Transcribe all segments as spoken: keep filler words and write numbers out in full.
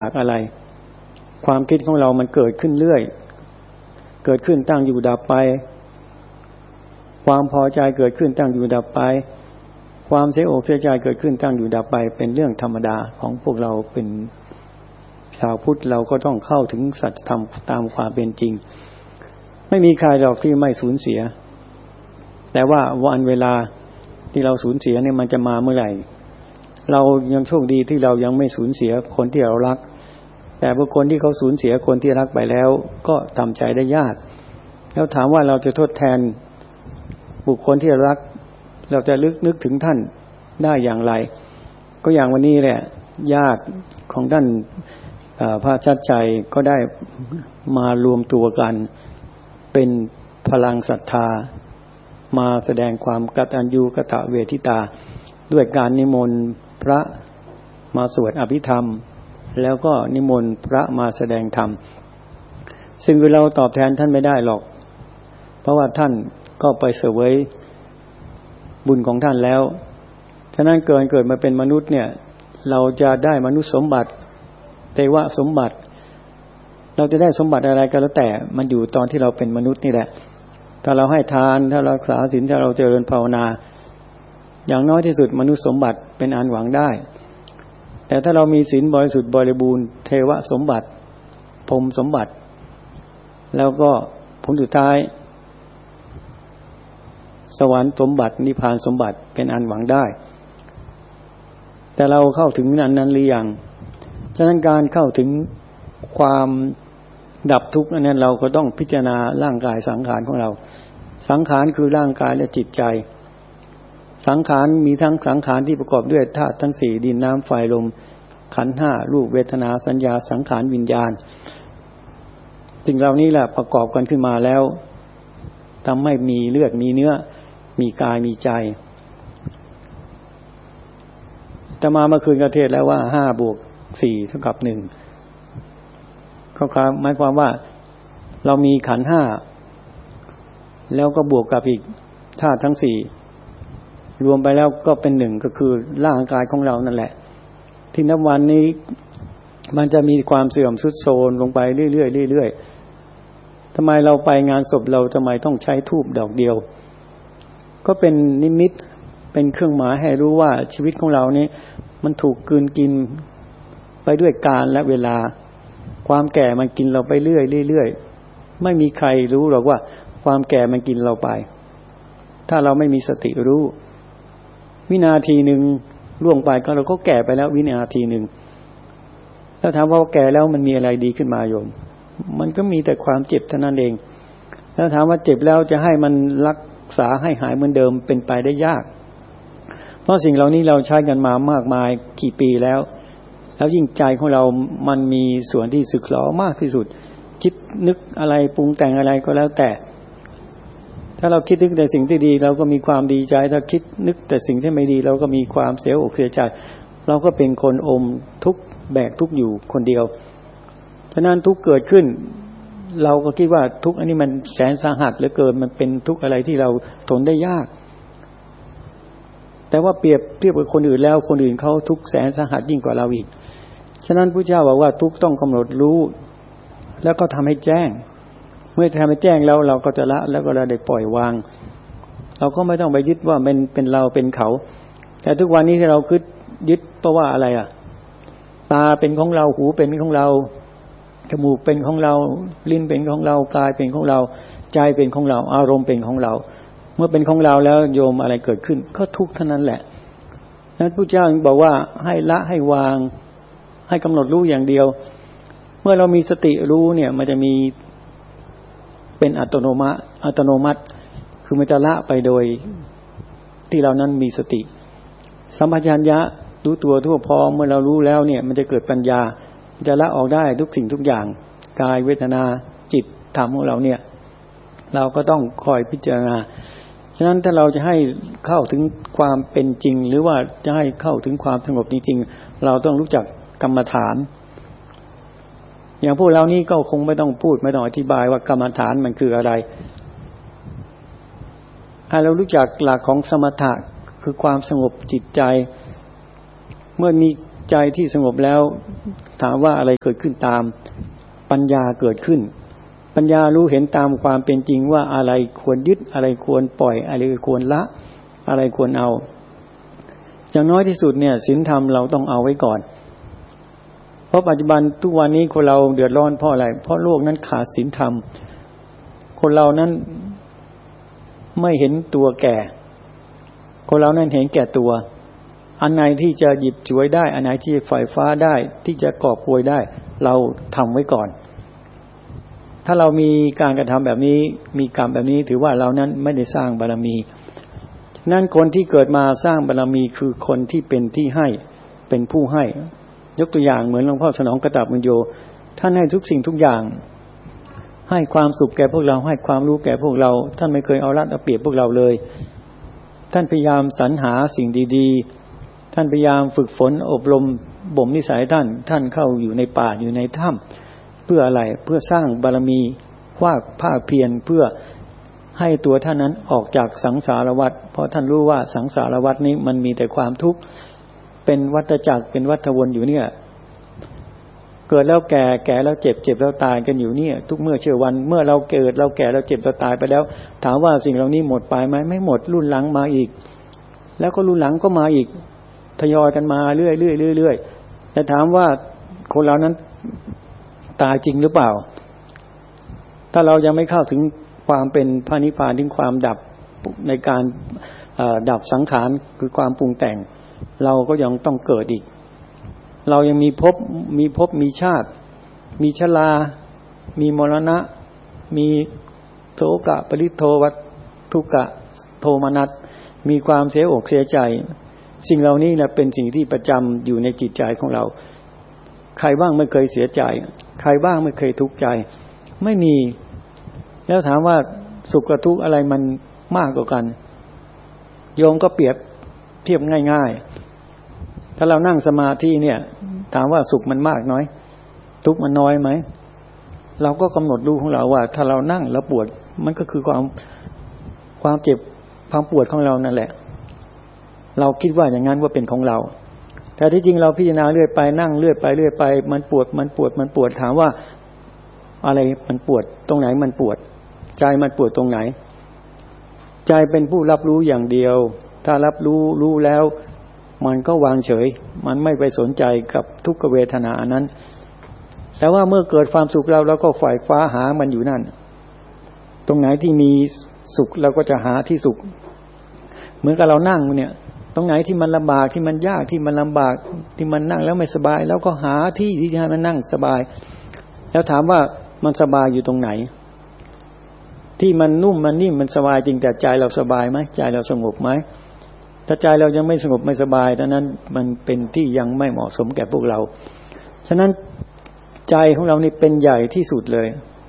จากอะไรความคิดของเรามันเกิดขึ้นเรื่อยเกิดขึ้นตั้งอยู่ดับไปความพอใจเกิดขึ้นตั้งอยู่ดับไปความเสียอกเสียใจเกิดขึ้นตั้งอยู่ดับไปเป็นเรื่องธรรมดาของพวกเราเป็นชาวพุทธเราก็ต้องเข้าถึงสัจธรรมตามความเป็นจริงไม่มีใครหรอกที่ไม่สูญเสียแต่ว่าวันเวลาที่เราสูญเสียเนี่ยมันจะมาเมื่อไหร่เรายังโชคดีที่เรายังไม่สูญเสียคนที่เรารักแต่บุคคลที่เขาสูญเสียคนที่รักไปแล้วก็ทำใจได้ยากแล้วถามว่าเราจะทดแทนบุคคลที่รักเราจะลึกนึกถึงท่านได้อย่างไรก็อย่างวันนี้แหละญาติของท่านพระชัดชัยก็ได้มารวมตัวกันเป็นพลังศรัทธามาแสดงความกตัญญูกตเวทิตาด้วยการนิมนต์พระมาสวดอภิธรรมแล้วก็นิมนต์พระมาแสดงธรรมซึ่งเราตอบแทนท่านไม่ได้หรอกเพราะว่าท่านก็ไปเสวยบุญของท่านแล้วฉะนั้นเกิดเกิดมาเป็นมนุษย์เนี่ยเราจะได้มนุษย์สมบัติเทวสมบัติเราจะได้สมบัติอะไรก็แล้วแต่มันอยู่ตอนที่เราเป็นมนุษย์นี่แหละถ้าเราให้ทานถ้าเรารักษาศีลถ้าเราเจริญภาวนาอย่างน้อยที่สุดมนุษย์สมบัติเป็นอันหวังได้แต่ถ้าเรามีศีลบริสุทธิ์บริบูรณ์เทวสมบัติพรหมสมบัติแล้วก็ผลสุดท้ายสวรรค์สมบัตินิพพานสมบัติเป็นอันหวังได้แต่เราเข้าถึงนั้นนั้นหรือยังฉะนั้นการเข้าถึงความดับทุกข์นั้นเราก็ต้องพิจารณาร่างกายสังขารของเราสังขารคือร่างกายและจิตใจสังขารมีทั้งสังขารที่ประกอบด้วยธาตุทั้งสี่ดินน้ำไฟลมขันธ์ห้ารูปเวทนาสัญญาสังขารวิญญาณสิ่งเหล่านี้แหละประกอบกันขึ้นมาแล้วทำให้มีเลือดมีเนื้อมีกายมีใจแต่มาเมื่อคืนกระเทศแล้วว่าห้าบวกสี่เท่ากับหนึ่งเขาหมายความว่าเรามีขันธ์ห้าแล้วก็บวกกับอีกธาตุทั้งสี่รวมไปแล้วก็เป็นหนึ่งก็คือร่างกายของเรานั่นแหละที่นับวันนี้มันจะมีความเสื่อมทรุดโทรมลงไปเรื่อยๆเรื่อยๆทำไมเราไปงานศพเราทำไมต้องใช้ธูปดอกเดียวก็เป็นนิมิตเป็นเครื่องหมายให้รู้ว่าชีวิตของเรานี้มันถูกกลืนกินไปด้วยกาลและเวลาความแก่มันกินเราไปเรื่อยๆเรื่อยๆไม่มีใครรู้หรอกว่าความแก่มันกินเราไปถ้าเราไม่มีสติรู้วินาทีหนึ่งล่วงไปก็เราก็แก่ไปแล้ววินาทีหนึ่งแล้วถามว่าแก่แล้วมันมีอะไรดีขึ้นมาโยมมันก็มีแต่ความเจ็บเท่านั้นเองแล้วถามว่าเจ็บแล้วจะให้มันรักษาให้หายเหมือนเดิมเป็นไปได้ยากเพราะสิ่งเหล่านี้เราใช้กันมามากมายกี่ปีแล้วแล้วยิ่งใจของเรามันมีส่วนที่สึกหรอมากที่สุดคิดนึกอะไรปรุงแต่งอะไรก็แล้วแต่ถ้าเราคิดนึกแต่สิ่งที่ดีเราก็มีความดีใจถ้าคิดนึกแต่สิ่งที่ไม่ดีเราก็มีความเสียอกเสียใจเราก็เป็นคนอมทุกข์แบกทุกข์อยู่คนเดียวฉะนั้นทุกข์เกิดขึ้นเราก็คิดว่าทุกข์อันนี้มันแสนสาหัสเหลือเกินมันเป็นทุกข์อะไรที่เราทนได้ยากแต่ว่าเปรียบเทียบกับคนอื่นแล้วคนอื่นเขาทุกข์แสนสาหัสยิ่งกว่าเราอีกฉะนั้นพระเจ้าบอกว่าทุกข์ต้องกำหนดรู้แล้วก็ทำให้แจ้งเมื่อทำให้แจ้งแล้วเราก็จะละแล้วก็เราได้ปล่อยวางเราก็ไม่ต้องไปยึดว่าเป็นเป็นเราเป็นเขาแต่ทุกวันนี้ที่เราคิดยึดเพราะว่าอะไรอ่ะตาเป็นของเราหูเป็นของเราจมูกเป็นของเราลิ้นเป็นของเรากายเป็นของเราใจเป็นของเราอารมณ์เป็นของเราเมื่อเป็นของเราแล้วโยมอะไรเกิดขึ้นก็ทุกข์เท่านั้นแหละนั้นพระเจ้าบอกว่าให้ละให้วางให้กำหนดรู้อย่างเดียวเมื่อเรามีสติรู้เนี่ยมันจะมีเป็นอัตโนมัติอัตโนมัติคือมันจะละไปโดยที่เรานั้นมีสติสัมปชัญญะรู้ตัวทั่วพร้อมเมื่อเรารู้แล้วเนี่ยมันจะเกิดปัญญาจะละออกได้ทุกสิ่งทุกอย่างกายเวทนาจิตธรรมของเราเนี่ยเราก็ต้องคอยพิจารณาฉะนั้นถ้าเราจะให้เข้าถึงความเป็นจริงหรือว่าจะให้เข้าถึงความสงบจริงๆเราต้องรู้จักกรรมฐานอย่างพวกเรานี่ก็คงไม่ต้องพูดไม่ต้องอธิบายว่ากรรมฐานมันคืออะไรให้เรารู้จักหลักของสมถะคือความสงบจิตใจเมื่อมีใจที่สงบแล้วถามว่าอะไรเกิดขึ้นตามปัญญาเกิดขึ้นปัญญารู้เห็นตามความเป็นจริงว่าอะไรควรยึดอะไรควรปล่อยอะไรควรละอะไรควรเอาอย่างน้อยที่สุดเนี่ยศีลธรรมเราต้องเอาไว้ก่อนเพราะปัจจุบันทุกวันนี้คนเราเดือดร้อนเพราะอะไรเพราะโลกนั้นขาดศีลธรรมคนเรานั้นไม่เห็นตัวแก่คนเรานั้นเห็นแก่ตัวอันไหนที่จะหยิบฉวยได้อันไหนที่ไฟฟ้าได้ที่จะกอบโกยได้เราทำไว้ก่อนถ้าเรามีการกระทำแบบนี้มีกรรมแบบนี้ถือว่าเรานั้นไม่ได้สร้างบารมีนั่นคนที่เกิดมาสร้างบารมีคือคนที่เป็นที่ให้เป็นผู้ให้ยกตัวอย่างเหมือนหลวงพ่อสนองกตับบุญโยท่านให้ทุกสิ่งทุกอย่างให้ความสุขแก่พวกเราให้ความรู้แก่พวกเราท่านไม่เคยเอารัดเอาเปรียบพวกเราเลยท่านพยายามสรรหาสิ่งดีๆท่านพยายามฝึกฝนอบรมบ่มนิสัยท่านท่านเข้าอยู่ในป่าอยู่ในถ้ำเพื่ออะไรเพื่อสร้างบารมีภาคภาคเพียรเพื่อให้ตัวท่านนั้นออกจากสังสารวัฏเพราะท่านรู้ว่าสังสารวัฏนี้มันมีแต่ความทุกข์เป็นวัฏจักรเป็นวัฏวนอยู่เนี่ยเกิดแล้วแก่แก่แล้วเจ็บเจ็บแล้วตายกันอยู่เนี่ยทุกเมื่อเชื่อวันเมื่อเราเกิดเราแก่เราเจ็บเราตายไปแล้วถามว่าสิ่งเหล่านี้หมดไปไหมไม่หมดรุ่นหลังมาอีกแล้วก็รุ่นหลังก็มาอีกทยอยกันมาเรื่อยๆเรื่อยๆแต่ถามว่าคนเรานั้นตายจริงหรือเปล่าถ้าเรายังไม่เข้าถึงความเป็นพระนิพพานถึงความดับในการดับสังขารคือความปรุงแต่งเราก็ยังต้องเกิดอีกเรายังมีภพมีภพมีชาติมีชรามีมรณะมีโศกะปริโทวัฏทุกะโทมนัสมีความเสียอกเสียใจสิ่งเหล่านี้แหละเป็นสิ่งที่ประจำอยู่ในจิตใจของเราใครบ้างไม่เคยเสียใจใครบ้างไม่เคยทุกข์ใจไม่มีแล้วถามว่าสุขกับทุกข์อะไรมันมากกว่ากันโยมก็เปรียบเทียบง่ายๆถ้าเรานั่งสมาธิเนี่ยถามว่าสุขมันมากน้อยทุกข์มันน้อยไหมเราก็กำหนดรู้ของเราว่าถ้าเรานั่งแล้วปวดมันก็คือความความเจ็บความปวดของเรานั่นแหละเราคิดว่าอย่างนั้นว่าเป็นของเราแต่ที่จริงเราพิจารณาเรื่อยไปนั่งเรื่อยไปเรื่อยไปมันปวดมันปวดมันปวดถามว่าอะไรมันปวดตรงไหนมันปวดใจมันปวดตรงไหนใจเป็นผู้รับรู้อย่างเดียวถ้ารับรู้รู้แล้วมันก็วางเฉยมันไม่ไปสนใจกับทุกขเวทนาอันนั้นแต่ว่าเมื่อเกิดความสุขเราเราก็ฝ่ายฟ้าหามันอยู่นั่นตรงไหนที่มีสุขเราก็จะหาที่สุขเหมือนกับเรานั่งเนี่ยตรงไหนที่มันลำบากที่มันยากที่มันลำบากที่มันนั่งแล้วไม่สบายแล้วก็หาที่ที่จะให้มันนั่งสบายแล้วถามว่ามันสบายอยู่ตรงไหนที่มันนุ่มมันนิ่มมันสบายจริงแต่ใจเราสบายไหมใจเราสงบไหมถ้าใจเรายังไม่สงบไม่สบายดังนั้นมันเป็นที่ยังไม่เหมาะสมแก่พวกเราฉะนั้นใจของเรานี่เป็นใหญ่ที่สุดเลย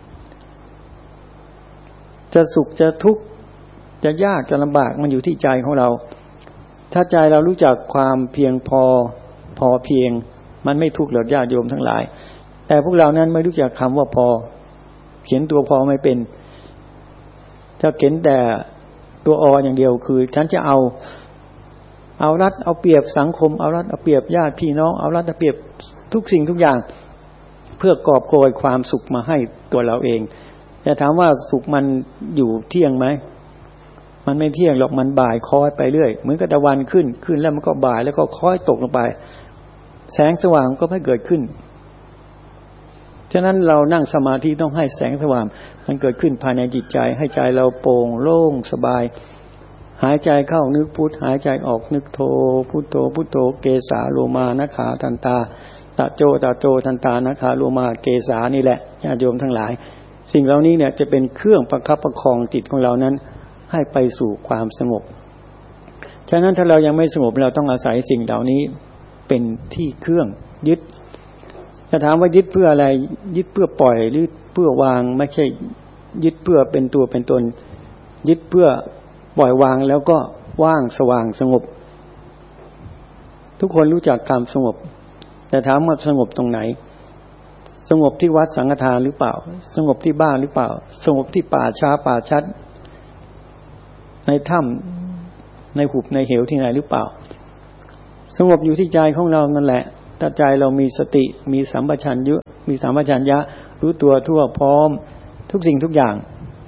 จะสุขจะทุกข์จะยากจะลำบากมันอยู่ที่ใจของเราถ้าใจเรารู้จักความเพียงพอพอเพียงมันไม่ทุกข์หรอกญาติโยมทั้งหลายแต่พวกเรานั้นไม่รู้จักคำว่าพอเขียนตัวพอไม่เป็นจะเขียนแต่ตัวออย่างเดียวคือฉันจะเอาเอารัดเอาเปรียบสังคมเอารัดเอาเปรียบญาติพี่น้องเอารัดเอาเปรียบทุกสิ่งทุกอย่างเพื่อกอบโกยความสุขมาให้ตัวเราเองแต่ถามว่าสุขมันอยู่เที่ยงไหมมันไม่เที่ยงหรอกมันบ่ายคล้อยไปเรื่อยเหมือนกับตะวันขึ้นขึ้นแล้วมันก็บ่ายแล้วก็คล้อยตกลงไปแสงสว่างก็ไม่เกิดขึ้นฉะนั้นเรานั่งสมาธิต้องให้แสงสว่างมันเกิดขึ้นภายในจิตใจให้ใจเราโปร่งโล่งสบายหายใจเข้านึกพุทหายใจออกนึกโธพุทโธพุทโธเกสาโลมานะขาทันตาตะโจตะโจทันตานะขาโลมาเกสานี่แหละญาติโยมทั้งหลายสิ่งเหล่านี้เนี่ยจะเป็นเครื่องประคับประคองจิตของเรานั้นให้ไปสู่ความสงบฉะนั้นถ้าเรายังไม่สงบเราต้องอาศัยสิ่งเหล่านี้เป็นที่เครื่องยึดจะถามว่ายึดเพื่ออะไรยึดเพื่อปล่อยหรือเพื่อวางไม่ใช่ยึดเพื่อเป็นตัวเป็นตนยึดเพื่อปล่อยวางแล้วก็ว่างสว่างสงบทุกคนรู้จักคำสงบแต่ถามว่าสงบตรงไหนสงบที่วัดสังฆทานหรือเปล่าสงบที่บ้านหรือเปล่าสงบที่ป่าช้าป่าชัดในถ้ำในหุบในเหวที่ไหนหรือเปล่าสงบอยู่ที่ใจของเรานั่นแหละถ้าใจเรามีสติมีสัมปชัญญะมีสัมปชัญญะรู้ตัวทั่วพร้อมทุกสิ่งทุกอย่าง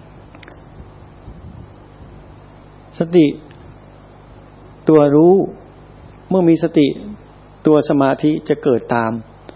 สติตัวรู้เมื่อมีสติตัวสมาธิจะเกิดตาม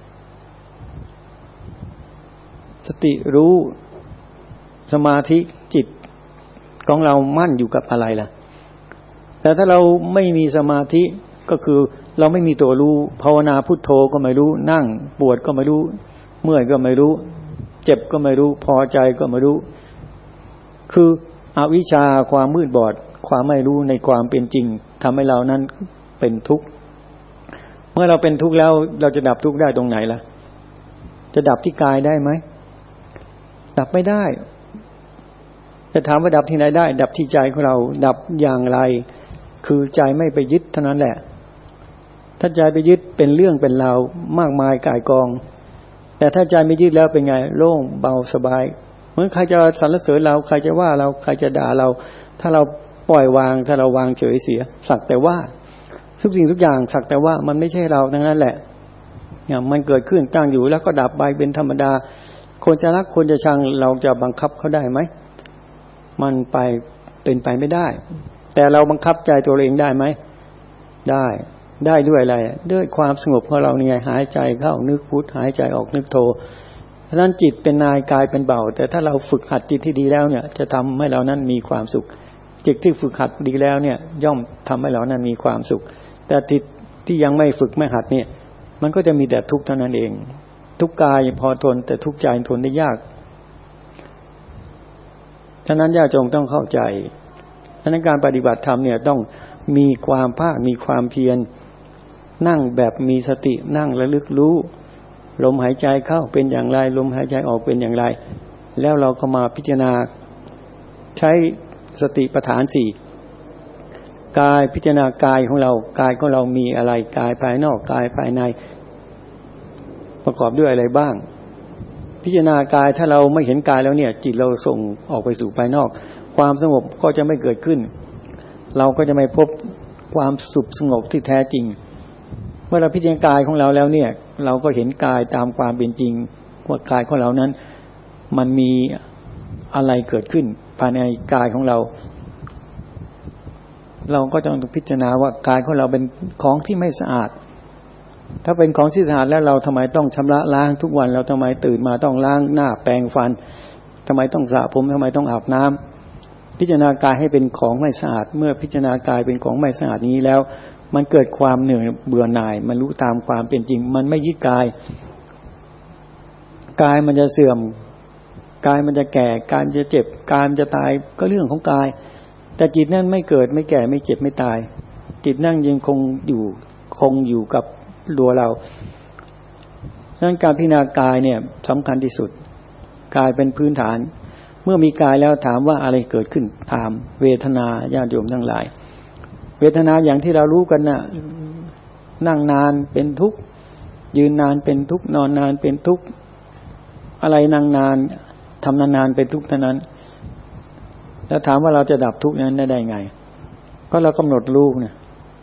สติรู้สมาธิจิตของเรามั่นอยู่กับอะไรล่ะแต่ถ้าเราไม่มีสมาธิก็คือเราไม่มีตัวรู้ภาวนาพุทโธก็ไม่รู้นั่งปวดก็ไม่รู้เมื่อยก็ไม่รู้เจ็บก็ไม่รู้พอใจก็ไม่รู้คืออวิชชาความมืดบอดความไม่รู้ในความเป็นจริงทำให้เรานั้นเป็นทุกข์เมื่อเราเป็นทุกข์แล้วเราจะดับทุกข์ได้ตรงไหนล่ะจะดับที่กายได้ไหมดับไม่ได้จะถามว่าดับที่ไหนได้ดับที่ใจของเราดับอย่างไรคือใจไม่ไปยึดเท่านั้นแหละถ้าใจไปยึดเป็นเรื่องเป็นราวมากมายก่ายกองแต่ถ้าใจไม่ยึดแล้วเป็นไงโล่งเบาสบายเหมือนใครจะสรรเสริญเราใครจะว่าเราใครจะด่าเราถ้าเราปล่อยวางถ้าเราวางเฉยเสียสักแต่ว่าทุกสิ่งทุกอย่างสักแต่ว่ามันไม่ใช่เราทั้งนั้นแหละอย่างมันเกิดขึ้นตั้งอยู่แล้วก็ดับไปเป็นธรรมดาคนจะรักคนจะชังเราจะบังคับเขาได้ไหมมันไปเป็นไปไม่ได้แต่เราบังคับใจตัวเองได้ไหมได้ได้ด้วยอะไรด้วยความสงบของเราเนี่ยหายใจเข้านึกพุทหายใจออกนึกโธฉะนั้นจิตเป็นนายกายเป็นเบาแต่ถ้าเราฝึกหัดจิตที่ดีแล้วเนี่ยจะทำให้เรานั้นมีความสุขจิตที่ฝึกหัดดีแล้วเนี่ยย่อมทำให้เรานั้นมีความสุขแต่จิตที่ยังไม่ฝึกไม่หัดเนี่ยมันก็จะมีแต่ทุกข์เท่านั้นเองทุกกายพอทนแต่ทุกใจทนได้ยากฉะนั้นญาติโยมต้องเข้าใจฉะนั้นการปฏิบัติธรรมเนี่ยต้องมีความภาคมีความเพียรนั่งแบบมีสตินั่งระลึกรู้ลมหายใจเข้าเป็นอย่างไรลมหายใจออกเป็นอย่างไรแล้วเราก็มาพิจารณาใช้สติปัฏฐานสี่กายพิจารณากายของเรากายของเรามีอะไรกายภายนอกกายภายในประกอบด้วยอะไรบ้างพิจารณากายถ้าเราไม่เห็นกายแล้วเนี่ยจิตเราส่งออกไปสู่ภายนอกความสงบก็จะไม่เกิดขึ้นเราก็จะไม่พบความสุขสงบที่แท้จริงเมื่อเราพิจารณากายของเราแล้วเนี่ยเราก็เห็นกายตามความเป็นจริงว่ากายของเรานั้นมันมีอะไรเกิดขึ้นภายในกายของเราเราก็ต้องพิจารณาว่ากายของเราเป็นของที่ไม่สะอาดถ้าเป็นของที่สะอาดแล้วเราทำไมต้องชำระล้างทุกวันเราทำไมตื่นมาต้องล้างหน้าแปรงฟันทำไมต้องสระผมทำไมต้องอาบน้ำพิจารณากายให้เป็นของไม่สะอาดเมื่อพิจารณากายเป็นของไม่สะอาดนี้แล้วมันเกิดความเหนื่อยเบื่อหน่ายมันรู้ตามความเป็นจริงมันไม่ยึดกายกายมันจะเสื่อมกายมันจะแก่กายจะเจ็บกายจะตายก็เรื่องของกายแต่จิตนั่นไม่เกิดไม่แก่ไม่เจ็บไม่ตายจิตนั่งยังคงอยู่คงอยู่กับตัวเราดังนั้นการพิจารณากายเนี่ยสำคัญที่สุดกายเป็นพื้นฐานเมื่อมีกายแล้วถามว่าอะไรเกิดขึ้นถามเวทนาญาติโยมทั้งหลายเวทนาอย่างที่เรารู้กันน่ะนั่งนานเป็นทุกข์ยืนนานเป็นทุกข์นอนนานเป็นทุกข์อะไรนั่งนานทำนานๆเป็นทุกข์เท่านั้นแล้วถามว่าเราจะดับทุกข์นั้นได้ได้ไงก็เรากำหนดรู้เนี่ย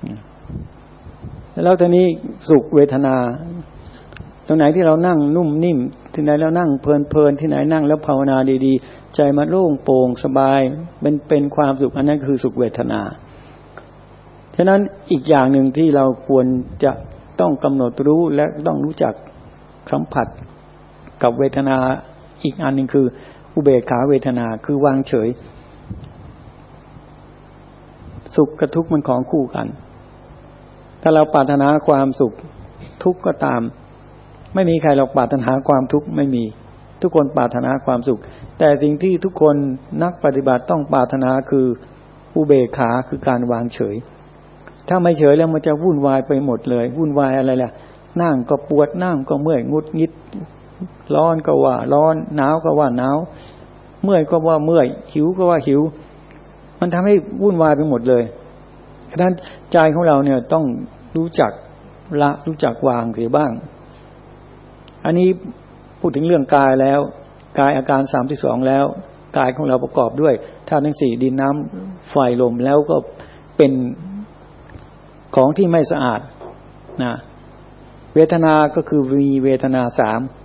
แล้วทีนี้สุขเวทนาตรงไหนที่เรานั่งนุ่มนิ่มที่ไหนแล้วนั่งเพลินๆที่ไหนนั่งแล้วภาวนาดีๆใจมันโล่งโปร่งสบายเป็นเป็นความสุขอันนั้นคือสุขเวทนาฉะนั้นอีกอย่างหนึ่งที่เราควรจะต้องกำหนดรู้และต้องรู้จักสัมผัสกับเวทนาอีกอันหนึ่งคืออุเบกขาเวทนาคือวางเฉยสุขกับทุกข์มันของคู่กันถ้าเราปรารถนาความสุขทุกข์ก็ตามไม่มีใครหรอกปรารถนาความทุกข์ไม่มีทุกคนปรารถนาความสุขแต่สิ่งที่ทุกคนนักปฏิบัติต้องปรารถนาคืออุเบกขาคือการวางเฉยถ้าไม่เฉยแล้วมันจะวุ่นวายไปหมดเลยวุ่นวายอะไรล่ะนั่งก็ปวดนั่งก็เมื่อยงุดงิดร้อนก็ว่าร้อนหนาวก็ว่าหนาวเมื่อยก็ว่าเมื่อยหิวก็ว่าหิวมันทำให้วุ่นวายไปหมดเลยฉะนั้นใจของเราเนี่ยต้องรู้จักละรู้จักวางเสียบ้างอันนี้พูดถึงเรื่องกายแล้วกายอาการสามสิบสองแล้วกายของเราประกอบด้วยธาตุทั้งสี่ดินน้ำไฟลมแล้วก็เป็นของที่ไม่สะอาดนะเวทนาก็คือมีเวทนาสาม